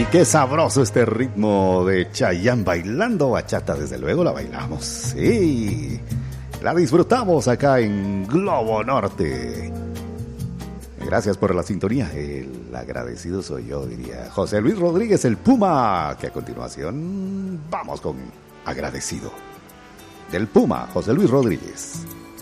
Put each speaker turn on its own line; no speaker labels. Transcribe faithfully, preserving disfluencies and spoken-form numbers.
qué sabroso este ritmo de Chayanne bailando bachata. Desde luego la bailamos, sí. La disfrutamos acá en Globo Norte. Gracias por la sintonía. El agradecido soy yo, diría José Luis Rodríguez, el Puma. Que a continuación vamos con Agradecido. Del Puma, José Luis Rodríguez.